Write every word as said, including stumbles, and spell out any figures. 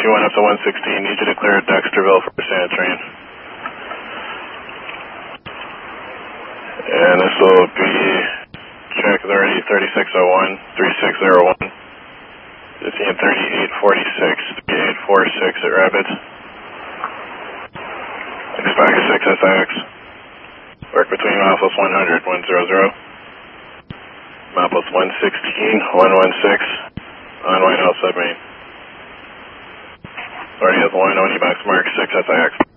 two one up to one sixteen, need you to clear Dexterville for Santa train. And this will be check authority thirty-six oh one, thirty-six oh one. fifteen thirty-eight forty-six, thirty-eight forty-six at Rapids. Expect six S I X. Work between milepost one hundred, one hundred. Milepost one sixteen, one sixteen. On White House submarine. Authority has one, Oni box mark, six S I X.